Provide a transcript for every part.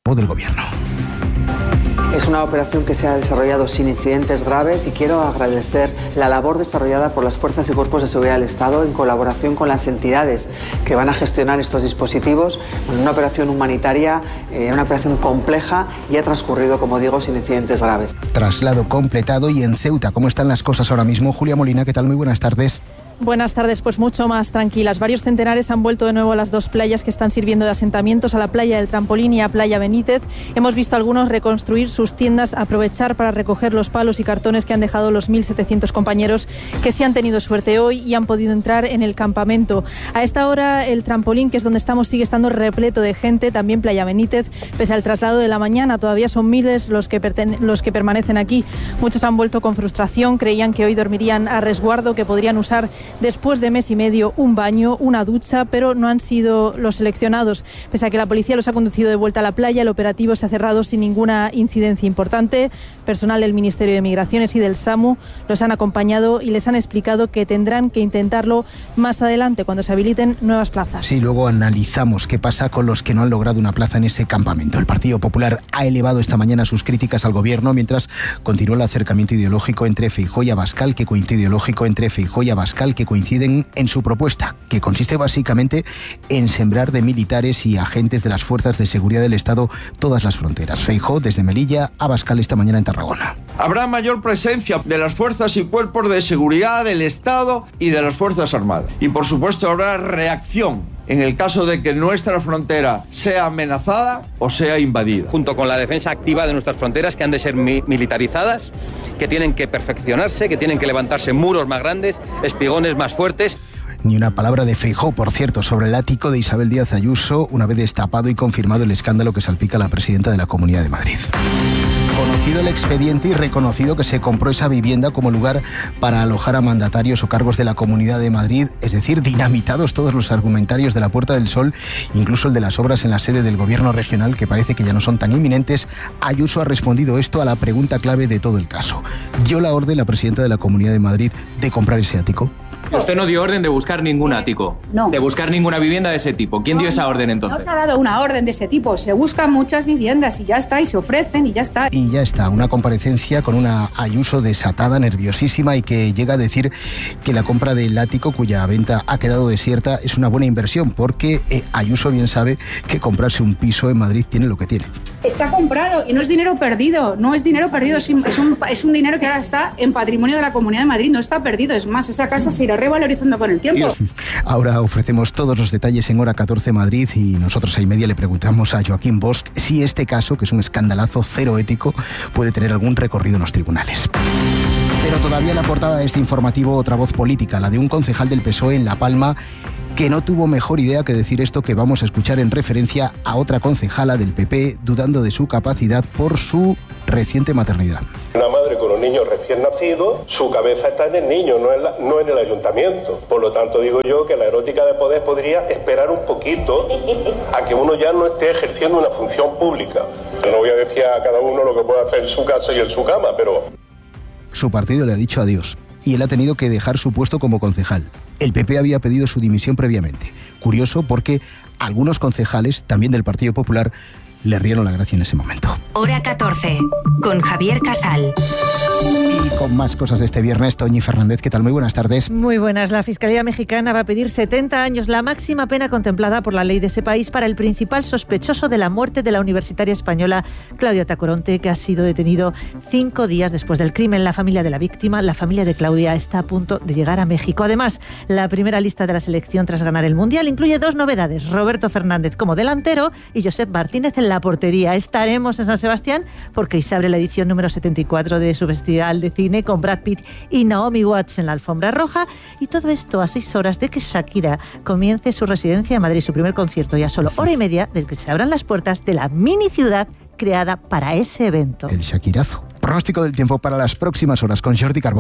del Gobierno. Es una operación que se ha desarrollado sin incidentes graves y quiero agradecer la labor desarrollada por las fuerzas y cuerpos de seguridad del Estado en colaboración con las entidades que van a gestionar estos dispositivos. Una operación humanitaria, una operación compleja y ha transcurrido, como digo, sin incidentes graves. Traslado completado. Y en Ceuta, ¿cómo están las cosas ahora mismo? Julia Molina, ¿qué tal? Muy buenas tardes. Buenas tardes, pues mucho más tranquilas. Varios centenares han vuelto de nuevo a las dos playas que están sirviendo de asentamientos, a la playa del Trampolín y a Playa Benítez. Hemos visto a algunos reconstruir sus tiendas, aprovechar para recoger los palos y cartones que han dejado los 1.700 compañeros que sí han tenido suerte hoy y han podido entrar en el campamento. A esta hora el Trampolín, que es donde estamos, sigue estando repleto de gente, también Playa Benítez. Pese al traslado de la mañana, todavía son miles los que permanecen aquí. Muchos han vuelto con frustración, creían que hoy dormirían a resguardo, que podrían usar después de mes y medio un baño, una ducha, pero no han sido los seleccionados. Pese a que la policía los ha conducido de vuelta a la playa, el operativo se ha cerrado sin ninguna incidencia importante. Personal del Ministerio de Migraciones y del SAMU los han acompañado y les han explicado que tendrán que intentarlo más adelante cuando se habiliten nuevas plazas. Sí, luego analizamos qué pasa con los que no han logrado una plaza en ese campamento. El Partido Popular ha elevado esta mañana sus críticas al Gobierno mientras continúa el acercamiento ideológico entre Feijóo y Abascal, que coinciden en su propuesta, que consiste básicamente en sembrar de militares y agentes de las fuerzas de seguridad del Estado todas las fronteras. Feijóo desde Melilla, Abascal esta mañana en Tarragona. Habrá mayor presencia de las fuerzas y cuerpos de seguridad del Estado y de las Fuerzas Armadas. Y por supuesto habrá reacción en el caso de que nuestra frontera sea amenazada o sea invadida. Junto con la defensa activa de nuestras fronteras, que han de ser militarizadas, que tienen que perfeccionarse, que tienen que levantarse muros más grandes, espigones más fuertes. Ni una palabra de Feijóo, por cierto, sobre el ático de Isabel Díaz Ayuso, una vez destapado y confirmado el escándalo que salpica a la presidenta de la Comunidad de Madrid. Conocido el expediente y reconocido que se compró esa vivienda como lugar para alojar a mandatarios o cargos de la Comunidad de Madrid, es decir, dinamitados todos los argumentarios de la Puerta del Sol, incluso el de las obras en la sede del Gobierno regional, que parece que ya no son tan inminentes. Ayuso ha respondido esto a la pregunta clave de todo el caso. ¿Dio la orden la presidenta de la Comunidad de Madrid de comprar ese ático? Usted no dio orden de buscar ningún ático, no. De buscar ninguna vivienda de ese tipo. ¿Quién dio esa orden entonces? No se ha dado una orden de ese tipo, se buscan muchas viviendas y ya está, y se ofrecen y ya está. Y ya está, una comparecencia con una Ayuso desatada, nerviosísima, y que llega a decir que la compra del ático, cuya venta ha quedado desierta, es una buena inversión, porque Ayuso bien sabe que comprarse un piso en Madrid tiene lo que tiene. Está comprado y no es dinero perdido, es un dinero que ahora está en patrimonio de la Comunidad de Madrid, no está perdido, es más, esa casa se irá revalorizando con el tiempo. Ahora ofrecemos todos los detalles en Hora 14 Madrid y nosotros a media le preguntamos a Joaquín Bosch si este caso, que es un escandalazo cero ético, puede tener algún recorrido en los tribunales. Pero todavía en la portada de este informativo otra voz política, la de un concejal del PSOE en La Palma, que no tuvo mejor idea que decir esto que vamos a escuchar en referencia a otra concejala del PP dudando de su capacidad por su reciente maternidad. Una madre con un niño recién nacido, su cabeza está en el niño, no en el ayuntamiento. Por lo tanto, digo yo que la erótica de poder podría esperar un poquito a que uno ya no esté ejerciendo una función pública. No voy a decir a cada uno lo que puede hacer en su casa y en su cama, pero... Su partido le ha dicho adiós y él ha tenido que dejar su puesto como concejal. El PP había pedido su dimisión previamente. Curioso porque algunos concejales, también del Partido Popular, le rieron la gracia en ese momento. Hora 14, con Javier Casal. Y con más cosas de este viernes, Toñi Fernández, ¿qué tal? Muy buenas tardes. Muy buenas. La Fiscalía Mexicana va a pedir 70 años, la máxima pena contemplada por la ley de ese país para el principal sospechoso de la muerte de la universitaria española Claudia Tacoronte, que ha sido detenido 5 días después del crimen. La familia de la víctima, la familia de Claudia, está a punto de llegar a México. Además, la primera lista de la selección tras ganar el Mundial incluye 2 novedades: Roberto Fernández como delantero y Josep Martínez en la portería. Estaremos en San Sebastián porque hoy se abre la edición número 74 de su Festival de Cine con Brad Pitt y Naomi Watts en la alfombra roja, y todo esto a 6 horas de que Shakira comience su residencia en Madrid, su primer concierto, y a solo hora y media de que se abran las puertas de la mini ciudad creada para ese evento. El Shakirazo. Pronóstico del tiempo para las próximas horas con Jordi Carbó.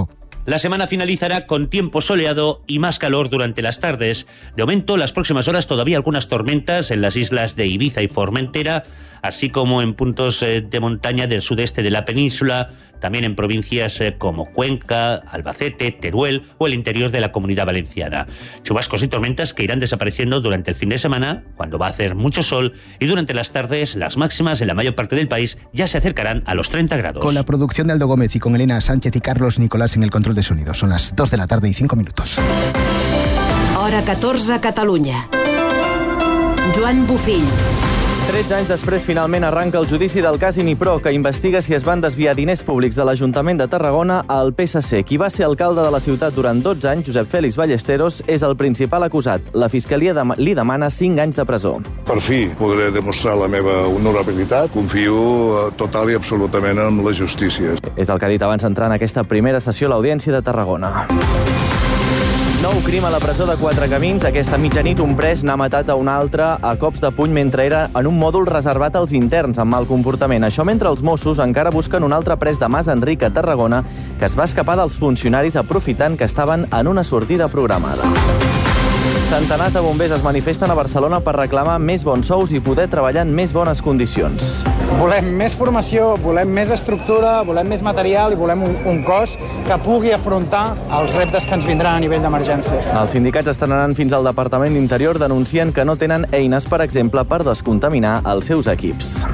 La semana finalizará con tiempo soleado y más calor durante las tardes. De momento, las próximas horas todavía algunas tormentas en las islas de Ibiza y Formentera, así como en puntos de montaña del sudeste de la península, también en provincias como Cuenca, Albacete, Teruel o el interior de la Comunidad Valenciana. Chubascos y tormentas que irán desapareciendo durante el fin de semana, cuando va a hacer mucho sol, y durante las tardes las máximas en la mayor parte del país ya se acercarán a los 30 grados. Con la producción de Aldo Gómez y con Elena Sánchez y Carlos Nicolás en el control de sonido. Son las 2 de la tarde y 5 minutos. Hora 14 a Catalunya. Joan Bufill. 13 anys després, finalment arranca el judici del cas Inipro, que investiga si es van desviar diners públics de l'Ajuntament de Tarragona al PSC. Qui va ser alcalde de la ciutat durant 12 anys, Josep Félix Ballesteros, és el principal acusat. La Fiscalia li demana 5 anys de presó. Per fi podré demostrar la meva honorabilitat. Confio total i absolutament en la justícia. És el que ha dit abans d'entrar en aquesta primera sessió a l'Audiència de Tarragona. Nou crim a la presó de Quatre Camins. Aquesta mitjanit un pres n'ha matat a un altre a cops de puny mentre era en un mòdul reservat als interns amb mal comportament. Això mentre els Mossos encara busquen un altre pres de Mas Enric a Tarragona que es va escapar dels funcionaris aprofitant que estaven en una sortida programada. Centenars de bombers es manifesten a Barcelona per reclamar més bons sous i poder treballar en més bones condicions. Volem més formació, volem més estructura, volem més material i volem un cos que pugui afrontar els reptes que ens vindran a nivell d'emergències. Els sindicats estan anant fins al Departament d'Interior denuncien que no tenen eines, per exemple, per descontaminar els seus equips.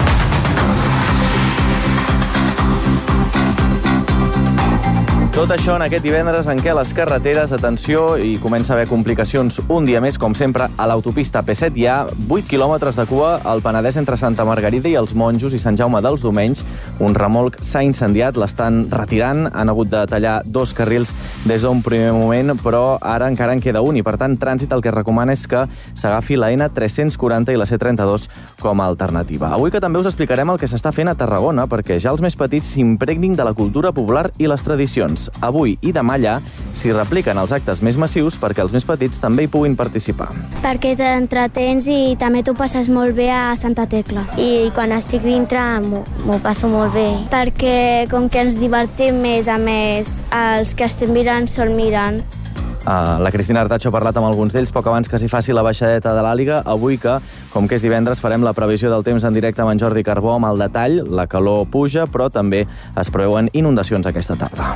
Tot això en aquest divendres en què les carreteres, atenció, i comença a haver complicacions un dia més, com sempre, a l'autopista P7 hi ha 8 quilòmetres de cua al Penedès entre Santa Margarida i els Monjos i Sant Jaume dels Domenys. Un remolc s'ha incendiat, l'estan retirant, han hagut de tallar 2 carrils des d'un primer moment, però ara encara en queda un i, per tant, Trànsit el que recomana és que s'agafi la N340 i la C32 com a alternativa. Avui que també us explicarem el que s'està fent a Tarragona perquè ja els més petits s'impregnin de la cultura popular i les tradicions. Avui i demà allà s'hi repliquen els actes més massius perquè els més petits també hi puguin participar. Perquè t'entretens i també t'ho passes molt bé a Santa Tecla. I quan estic dintre m'ho passo molt bé. Perquè com que ens divertim més, a més, els que estem mirant són mirant. La Cristina Artacho ha parlat amb alguns d'ells poc abans que s'hi faci la baixadeta de l'Àliga. Avui que, com que és divendres, farem la previsió del temps en directe amb en Jordi Carbó amb el detall. La calor puja, però també es preveuen inundacions aquesta tarda.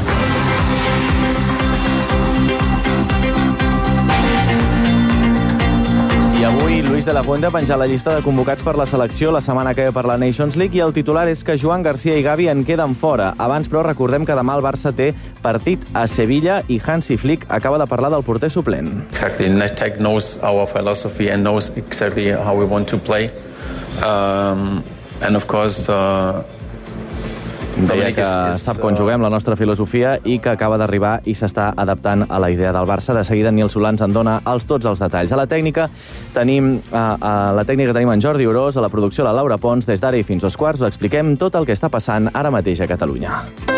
I avui Luis de la Fuente ha penjat la llista de convocats per la selecció la setmana que ve per la Nations League i el titular és que Joan Garcia i Gavi en queden fora. Abans, però, recordem que demà el Barça té partit a Sevilla i Hansi Flick acaba de parlar del porter suplent. Exactly. Tech knows our philosophy and knows exactly how we want to play. And of course... Deia que sap com juguem, la nostra filosofia, i que acaba d'arribar i s'està adaptant a la idea del Barça. De seguida, Nil Solans en dona tots els detalls. A la tècnica tenim en Jordi Orós, a la producció la Laura Pons. Des d'ara i fins 2:15 us expliquem tot el que està passant ara mateix a Catalunya.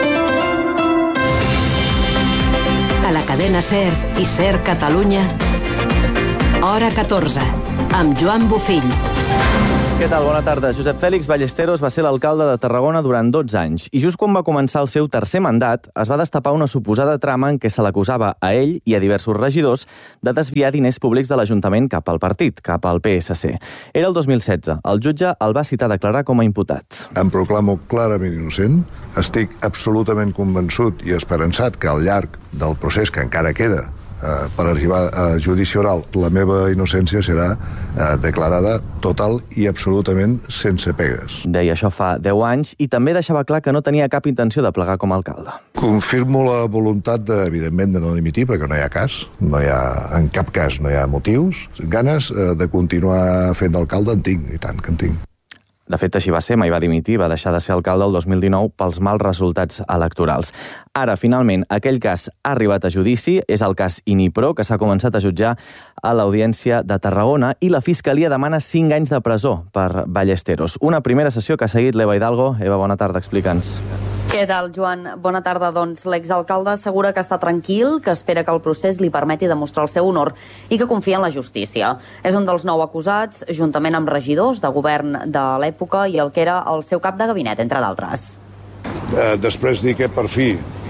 A la cadena SER i SER Catalunya, hora 14, amb Joan Bufill. Què tal? Bona tarda. Josep Félix Ballesteros va ser l'alcalde de Tarragona durant 12 anys i just quan va començar el seu tercer mandat es va destapar una suposada trama en què se l'acusava a ell i a diversos regidors de desviar diners públics de l'Ajuntament cap al partit, cap al PSC. Era el 2016. El jutge el va citar a declarar com a imputat. Em proclamo clarament innocent. Estic absolutament convençut i esperançat que al llarg del procés que encara queda per arribar a judici oral, la meva innocència serà declarada total i absolutament sense pegues. Deia això fa 10 anys i també deixava clar que no tenia cap intenció de plegar com a alcalde. Confirmo la voluntat, evidentment, de no dimitir, perquè no hi ha cas, en cap cas no hi ha motius. Ganes de continuar fent d'alcalde en tinc, i tant que en tinc. De fet, així va ser, mai va dimitir, va deixar de ser alcalde el 2019 pels mals resultats electorals. Ara, finalment, aquell cas ha arribat a judici, és el cas Inipro, que s'ha començat a jutjar a l'Audiència de Tarragona, i la Fiscalia demana 5 anys de presó per Ballesteros. Una primera sessió que ha seguit l'Eva Hidalgo. Eva, bona tarda, explica'ns. Què tal, Joan? Bona tarda. Doncs l'exalcalde assegura que està tranquil, que espera que el procés li permeti demostrar el seu honor i que confia en la justícia. És un dels 9 acusats, juntament amb regidors de govern de l'època i el que era el seu cap de gabinet, entre d'altres. Després dir que per fi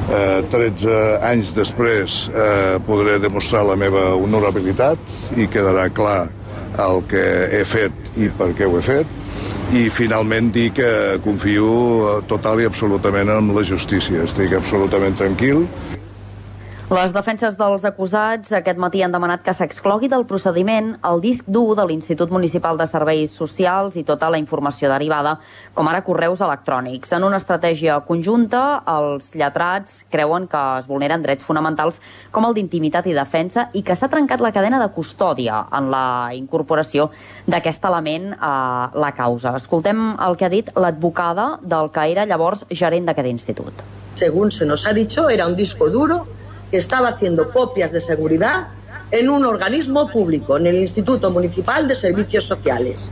13 anys després podré demostrar la meva honorabilitat i quedarà clar el que he fet i per què ho he fet, i finalment dir que confio total i absolutament en la justícia. Estic absolutament tranquil. Les defenses dels acusats aquest matí han demanat que s'exclogui del procediment el disc dur de l'Institut Municipal de Serveis Socials i tota la informació derivada, com ara correus electrònics. En una estratègia conjunta, els lletrats creuen que es vulneren drets fonamentals com el d'intimitat i defensa i que s'ha trencat la cadena de custòdia en la incorporació d'aquest element a la causa. Escoltem el que ha dit l'advocada del que era llavors gerent d'aquest institut. Según se nos ha dicho, era un disco duro que estaba haciendo copias de seguridad en un organismo público, en el Instituto Municipal de Servicios Sociales.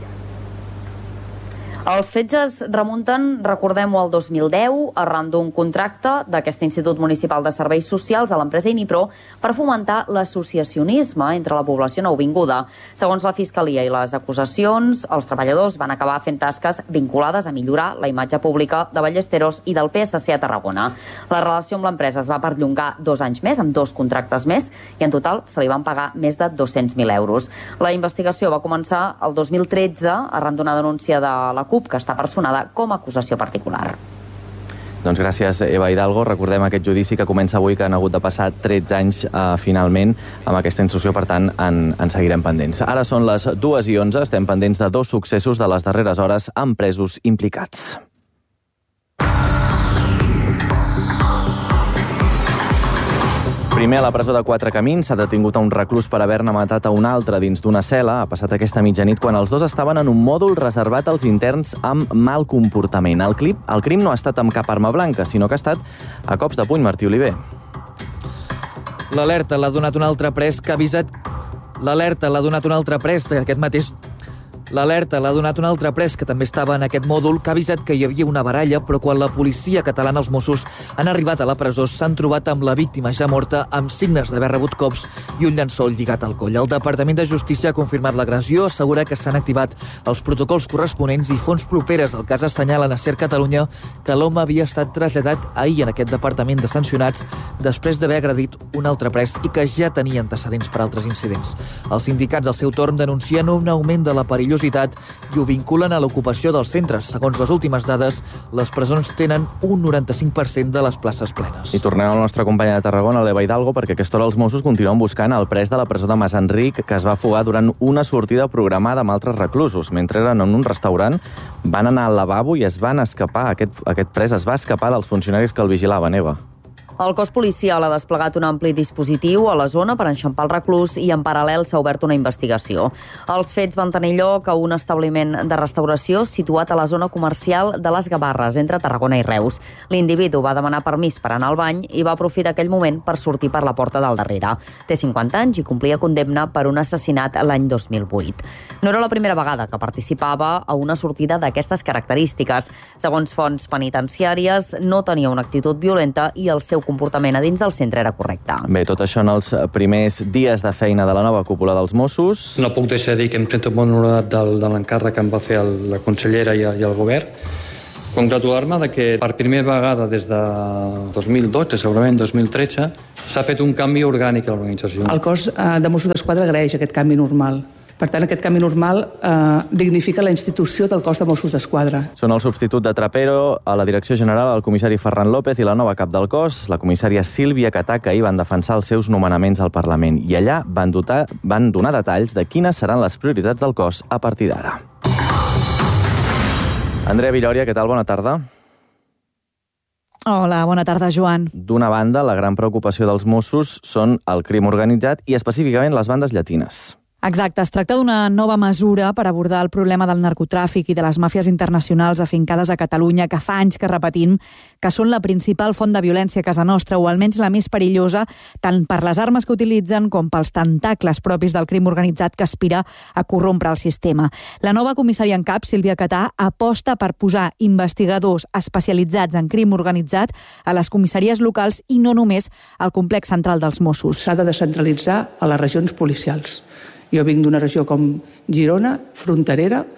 Els fets es remunten, recordem-ho, al 2010, arran d'un contracte d'aquest Institut Municipal de Serveis Socials a l'empresa Inipro per fomentar l'associacionisme entre la població nouvinguda. Segons la Fiscalia i les acusacions, els treballadors van acabar fent tasques vinculades a millorar la imatge pública de Ballesteros i del PSC a Tarragona. La relació amb l'empresa es va perllongar 2 anys més, amb 2 contractes més, i en total se li van pagar més de 200.000 euros. La investigació va començar el 2013 arran d'una denúncia de la CUP, que està personada com a acusació particular. Doncs gràcies, Eva Hidalgo. Recordem aquest judici que comença avui, que han hagut de passar 13 anys finalment amb aquesta instrucció, per tant en seguirem pendents. Ara són les 2:11, estem pendents de 2 successos de les darreres hores amb presos implicats. Primer, a la presó de Quatre Camins s'ha detingut a un reclús per haver-ne matat a un altre dins d'una cel·la. Ha passat aquesta mitjanit quan els dos estaven en un mòdul reservat als interns amb mal comportament. El crim no ha estat amb cap arma blanca, sinó que ha estat a cops de puny. Martí Oliver. L'alerta l'ha donat un altre pres que ha avisat... L'alerta l'ha donat un altre pres d'aquest mateix... L'alerta l'ha donat un altre pres que també estava en aquest mòdul, que ha avisat que hi havia una baralla, però quan la policia catalana, els Mossos, han arribat a la presó, s'han trobat amb la víctima ja morta, amb signes d'haver rebut cops i un llençol lligat al coll. El Departament de Justícia ha confirmat l'agressió, assegura que s'han activat els protocols corresponents i fonts properes al cas assenyalen a Ser Catalunya que l'home havia estat traslladat ahir en aquest departament de sancionats després d'haver agredit un altre pres i que ja tenia antecedents per altres incidents. Els sindicats, al seu torn, denuncien un augment de la perillositat i ho vinculen a l'ocupació dels centres. Segons les últimes dades, les presons tenen un 95% de les places plenes. I tornem a la nostra companya de Tarragona, l'Eva Hidalgo, perquè a aquesta hora els Mossos continuen buscant el pres de la presó de Mas Enric, que es va fugar durant una sortida programada amb altres reclusos. Mentre eren en un restaurant, van anar al lavabo i es van escapar. Aquest pres es va escapar dels funcionaris que el vigilaven, Eva. El cos policial ha desplegat un ampli dispositiu a la zona per enxampar el reclús i en paral·lel s'ha obert una investigació. Els fets van tenir lloc a un establiment de restauració situat a la zona comercial de les Gavarres, entre Tarragona i Reus. L'individu va demanar permís per anar al bany i va aprofitar aquell moment per sortir per la porta del darrere. Té 50 anys i complia condemna per un assassinat l'any 2008. No era la primera vegada que participava a una sortida d'aquestes característiques. Segons fonts penitenciàries, no tenia una actitud violenta i el seu comportament a dins del centre era correcte. Bé, tot això en els primers dies de feina de la nova cúpula dels Mossos. No puc deixar de dir que em sento molt honorat de l'encàrrec que em va fer la consellera i el govern. Congratular-me de que per primera vegada des de 2012, segurament 2013, s'ha fet un canvi orgànic a l'organització. El cos de Mossos d'Esquadra agraeix aquest canvi normal. Per tant, aquest canvi normal dignifica la institució del cos de Mossos d'Esquadra. Són el substitut de Trapero a la direcció general, el comissari Ferran López, i la nova cap del cos, la comissària Sílvia Catà, que ahir van defensar els seus nomenaments al Parlament. I allà van donar detalls de quines seran les prioritats del cos a partir d'ara. Andrea Villòria, què tal? Bona tarda. Hola, bona tarda, Joan. D'una banda, la gran preocupació dels Mossos són el crim organitzat i específicament les bandes llatines. Exacte, es tracta d'una nova mesura per abordar el problema del narcotràfic i de les màfies internacionals afincades a Catalunya, que fa anys que repetim que són la principal font de violència a casa nostra, o almenys la més perillosa, tant per les armes que utilitzen com pels tentacles propis del crim organitzat que aspira a corrompre el sistema. La nova comissària en cap, Sílvia Catà, aposta per posar investigadors especialitzats en crim organitzat a les comissaries locals i no només al complex central dels Mossos. S'ha de descentralitzar a les regions policials. Jo vinc d'una regió com Girona, fronterera,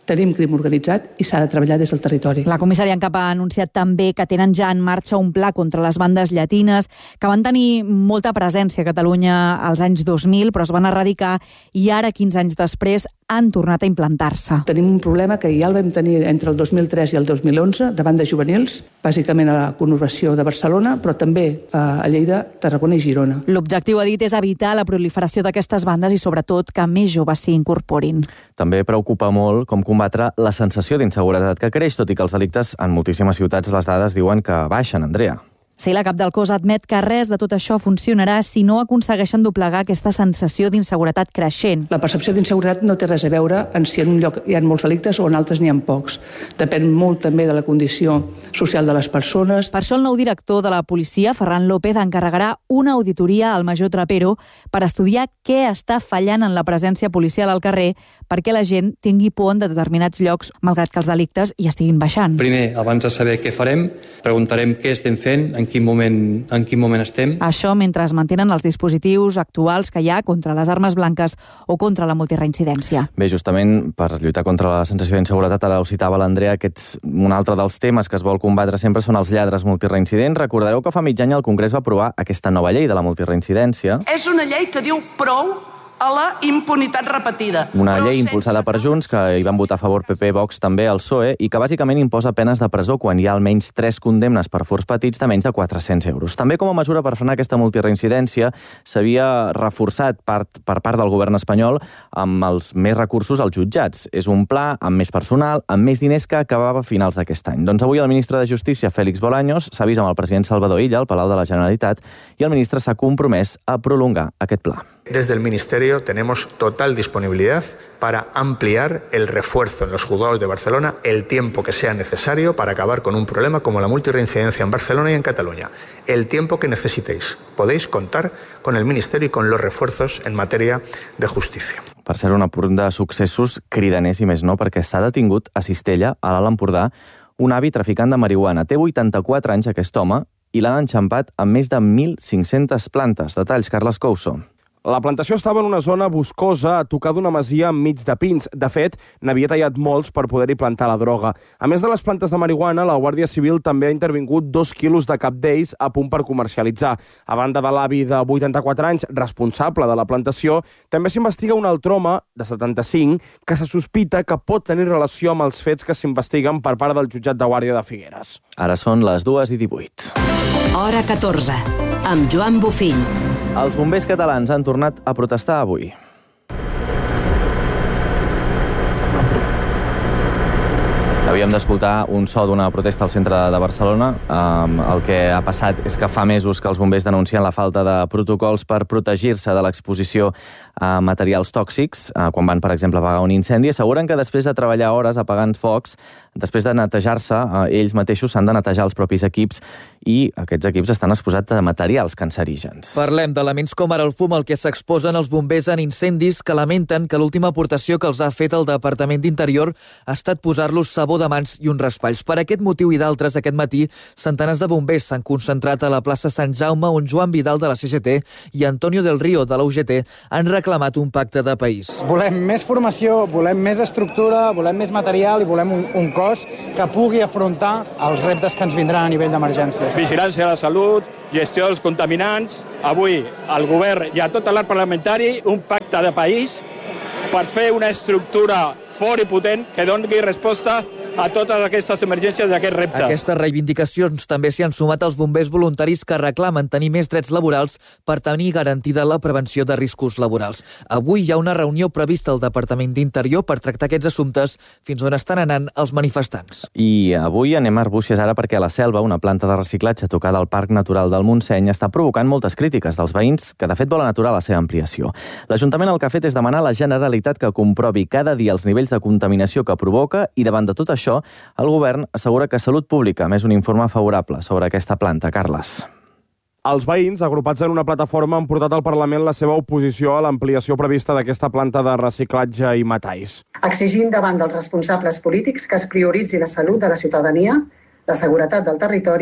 tenim crim organitzat i s'ha de treballar des del territori. La comissària en cap ha anunciat també que tenen ja en marxa un pla contra les bandes llatines que van tenir molta presència a Catalunya als anys 2000, però es van erradicar i ara, 15 anys després, han tornat a implantar-se. Tenim un problema que ja el vam tenir entre el 2003 i el 2011 de bandes juvenils, bàsicament a la conurbació de Barcelona, però també a Lleida, Tarragona i Girona. L'objectiu, ha dit, és evitar la proliferació d'aquestes bandes i, sobretot, que més joves s'hi incorporin. També preocupa molt com combatre la sensació d'inseguretat que creix, tot i que els delictes en moltíssimes ciutats les dades diuen que baixen, Andrea. Sí, la cap del cos admet que res de tot això funcionarà si no aconsegueixen doblegar aquesta sensació d'inseguretat creixent. La percepció d'inseguretat no té res a veure en si en un lloc hi ha molts delictes o en altres n'hi ha pocs. Depèn molt també de la condició social de les persones. Per això el nou director de la policia, Ferran López, encarregarà una auditoria al major Trapero per estudiar què està fallant en la presència policial al carrer perquè la gent tingui por en determinats llocs, malgrat que els delictes hi estiguin baixant. Primer, abans de saber què farem, preguntarem què estem fent, en quin moment estem. Això mentre es mantenen els dispositius actuals que hi ha contra les armes blanques o contra la multireincidència. Bé, justament per lluitar contra la sensació d'inseguretat, ara ho citava l'Andrea, un altre dels temes que es vol combatre sempre són els lladres multireincidents. Recordareu que fa mig any el Congrés va aprovar aquesta nova llei de la multireincidència. És una llei que diu prou a la impunitat repetida. Una llei impulsada per Junts, que hi van votar a favor PP, Vox, també el PSOE, i que bàsicament imposa penes de presó quan hi ha almenys 3 condemnes per furts petits de menys de 400 euros. També com a mesura per frenar aquesta multireincidència s'havia reforçat per part del govern espanyol amb els més recursos als jutjats. És un pla amb més personal, amb més diners que acabava a finals d'aquest any. Doncs avui el ministre de Justícia, Félix Bolaños, s'ha vist amb el president Salvador Illa al Palau de la Generalitat i el ministre s'ha compromès a prolongar aquest pla. Desde el Ministerio tenemos total disponibilidad para ampliar el refuerzo en los juzgados de Barcelona el tiempo que sea necesario para acabar con un problema como la multirreincidencia en Barcelona y en Cataluña. El tiempo que necesitéis. Podéis contar con el Ministerio y con los refuerzos en materia de justicia. Per ser un apunt de successos cridaners i més no, perquè està detingut a Cistella, a l'Alt Empordà, un avi traficant de marihuana. Té 84 anys aquest home i l'han enxampat amb més de 1.500 plantes. Detalls, Carles Couso. La plantació estava en una zona boscosa a tocar d'una masia enmig de pins. De fet, n'havia tallat molts per poder-hi plantar la droga. A més de les plantes de marihuana, la Guàrdia Civil també ha intervingut 2 quilos de cap d'ells a punt per comercialitzar. A banda de l'avi de 84 anys, responsable de la plantació, també s'investiga un altre home, de 75, que se sospita que pot tenir relació amb els fets que s'investiguen per part del jutjat de Guàrdia de Figueres. Ara són les 2:18. Hora 14, amb Joan Bofill. Els bombers catalans han tornat a protestar avui. Havíem d'escoltar un so d'una protesta al centre de Barcelona. El que ha passat és que fa mesos que els bombers denuncien la falta de protocols per protegir-se de l'exposició a materials tòxics. Quan van, per exemple, apagar un incendi, asseguren que després de treballar hores apagant focs, després de netejar-se, ells mateixos s'han de netejar els propis equips i aquests equips estan exposats a materials cancerígens. Parlem d'elements com ara el fum al que s'exposen els bombers en incendis, que lamenten que l'última aportació que els ha fet el Departament d'Interior ha estat posar-los sabó de mans i uns raspalls. Per aquest motiu i d'altres, aquest matí, centenars de bombers s'han concentrat a la plaça Sant Jaume, on Joan Vidal de la CGT i Antonio del Río de la UGT han reclamat un pacte de país. Volem més formació, volem més estructura, volem més material i volem un cos que pugui afrontar els reptes que ens vindran a nivell d'emergències. Vigilància de la salut, gestió dels contaminants. Avui el govern i a tot l'arc parlamentari un pacte de país per fer una estructura fort i potent que doni resposta a totes aquestes emergències d'aquests reptes. Aquestes reivindicacions també s'hi han sumat els bombers voluntaris que reclamen tenir més drets laborals per tenir garantida la prevenció de riscos laborals. Avui hi ha una reunió prevista al Departament d'Interior per tractar aquests assumptes, fins on estan anant els manifestants. I avui anem a Arbúcies ara perquè a la Selva, una planta de reciclatge tocada al Parc Natural del Montseny, està provocant moltes crítiques dels veïns que de fet volen aturar la seva ampliació. L'Ajuntament el que ha fet és demanar a la Generalitat que comprovi cada dia els nivells de contaminació que provoca i davant de tot això el govern assegura que Salut Pública més un informe favorable sobre aquesta planta. Carles. Els veïns, agrupats en una plataforma, han portat al Parlament la seva oposició a l'ampliació prevista d'aquesta planta de reciclatge i metalls. Exigint davant dels responsables polítics que es prioritzi la salut de la ciutadania, la seguretat del territori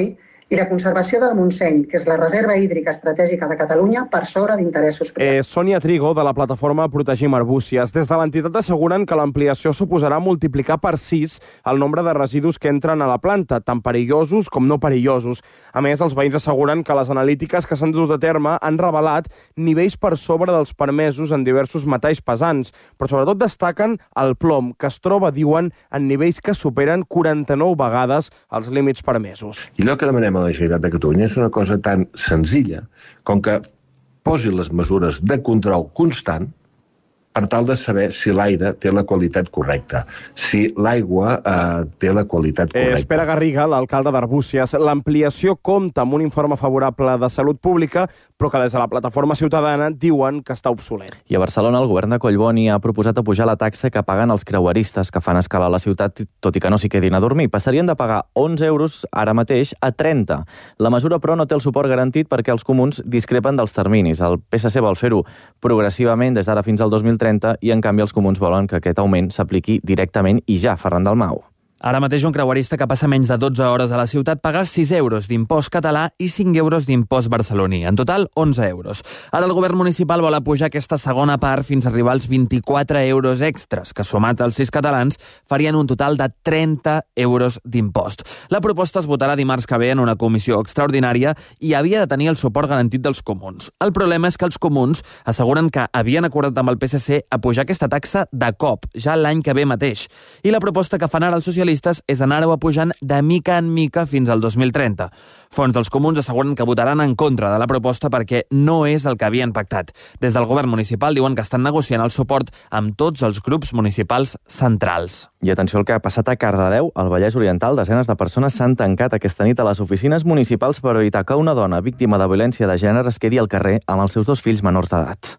i la conservació del Montseny, que és la reserva hídrica estratègica de Catalunya, per sobre d'interessos privats. Sònia Trigo, de la plataforma Protegim Arbúcies. Des de l'entitat asseguren que l'ampliació suposarà multiplicar per 6 el nombre de residus que entren a la planta, tant perillosos com no perillosos. A més, els veïns asseguren que les analítiques que s'han dut a terme han revelat nivells per sobre dels permesos en diversos metalls pesants, però sobretot destaquen el plom, que es troba, diuen, en nivells que superen 49 vegades els límits permesos. I allò que demanem a la Generalitat de Catalunya és una cosa tan senzilla com que posi les mesures de control constant per tal de saber si l'aire té la qualitat correcta, si l'aigua té la qualitat correcta. Pere Garriga, l'alcalde d'Arbúcies, l'ampliació compta amb un informe favorable de Salut Pública, però que des de la plataforma ciutadana diuen que està obsolet. I a Barcelona el govern de Collboni ha proposat apujar la taxa que paguen els creueristes que fan escala a la ciutat, tot i que no s'hi quedin a dormir. Passarien de pagar 11 euros ara mateix a 30. La mesura, però, no té el suport garantit perquè els comuns discrepen dels terminis. El PSC vol fer-ho progressivament des d'ara fins al 2030 i, en canvi, els comuns volen que aquest augment s'apliqui directament i ja. Ferran Dalmau. Ara mateix un creuerista que passa menys de 12 hores a la ciutat paga 6 euros d'impost català i 5 euros d'impost barceloní. En total, 11 euros. Ara el govern municipal vol apujar aquesta segona part fins a arribar als 24 euros extras, que sumat als 6 catalans farien un total de 30 euros d'impost. La proposta es votarà dimarts que ve en una comissió extraordinària i havia de tenir el suport garantit dels comuns. El problema és que els comuns asseguren que havien acordat amb el PSC apujar aquesta taxa de cop, ja l'any que ve mateix. I la proposta que fan ara els socialistes és anar-ho apujant de mica en mica fins al 2030. Fons dels comuns asseguren que votaran en contra de la proposta perquè no és el que havien pactat. Des del govern municipal diuen que estan negociant el suport amb tots els grups municipals centrals. I atenció al que ha passat a Cardedeu, al Vallès Oriental. Desenes de persones s'han tancat aquesta nit a les oficines municipals per evitar que una dona víctima de violència de gènere es quedi al carrer amb els seus 2 fills menors d'edat.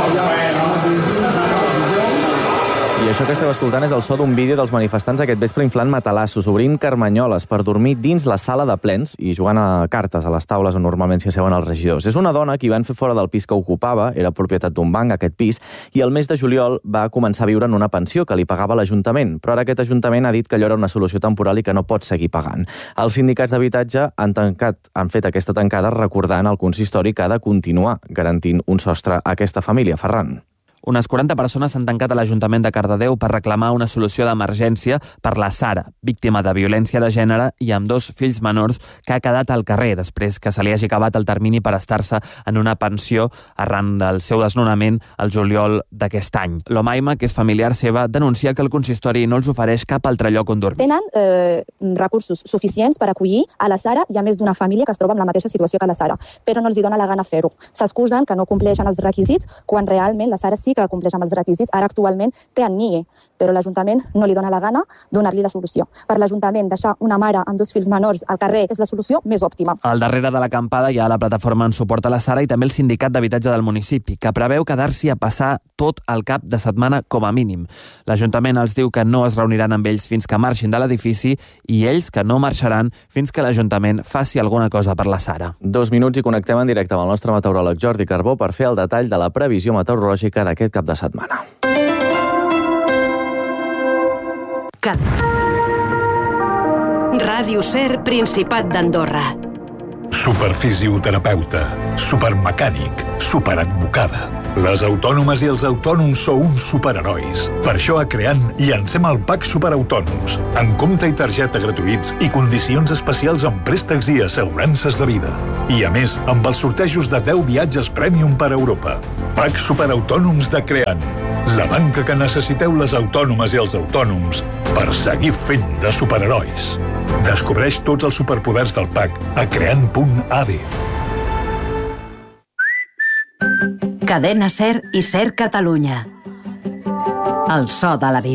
I això que esteu escoltant és el so d'un vídeo dels manifestants aquest vespre inflant matalassos, obrint carmanyoles per dormir dins la sala de plens i jugant a cartes a les taules on normalment s'hi asseuen els regidors. És una dona que van fer fora del pis que ocupava, era propietat d'un banc, aquest pis, i el mes de juliol va començar a viure en una pensió que li pagava l'Ajuntament, però ara aquest Ajuntament ha dit que allò era una solució temporal i que no pot seguir pagant. Els sindicats d'habitatge han fet aquesta tancada recordant al consistori que ha de continuar garantint un sostre a aquesta família. Ferran. Unes 40 persones s'han tancat a l'Ajuntament de Cardedeu per reclamar una solució d'emergència per la Sara, víctima de violència de gènere i amb 2 fills menors que ha quedat al carrer després que se li hagi acabat el termini per estar-se en una pensió arran del seu desnonament al juliol d'aquest any. L'Omaima, que és familiar seva, denuncia que el consistori no els ofereix cap altre lloc on dormir. Tenen recursos suficients per acollir a la Sara i a més d'una família que es troba en la mateixa situació que la Sara, però no els hi dona la gana fer-ho. S'excusen que no compleixen els requisits quan realment la Sara sí que compleix amb els requisits. Ara actualment té en NIE, però l'Ajuntament no li dona la gana donar-li la solució. Per l'Ajuntament, deixar una mare amb 2 fills menors al carrer és la solució més òptima. Al darrere de l'acampada hi ha la plataforma en suport a la Sara i també el sindicat d'habitatge del municipi, que preveu quedar-s'hi a passar tot el cap de setmana com a mínim. L'Ajuntament els diu que no es reuniran amb ells fins que marxin de l'edifici i ells que no marxaran fins que l'Ajuntament faci alguna cosa per la Sara. 2 minuts i connectem en directe amb el nostre meteoròleg Jordi Carbó per fer el detall de la previsió meteorològica d'aquest cap de setmana. Ràdio Ser, Principat d'Andorra. Superfisioterapeuta, supermecànic, superadvocada. Les autònomes i els autònoms sou uns superherois. Per això a Creant llancem el PAC Superautònoms, amb compte i targeta gratuïts i condicions especials en préstecs i assegurances de vida. I a més, amb els sortejos de 10 viatges Premium per Europa. PAC Superautònoms de Creant, la banca que necessiteu les autònomes i els autònoms per seguir fent de superherois. Descobreix tots els superpoders del PAC a creant.ad. Cadena Ser i Ser Catalunya. El so de la vida.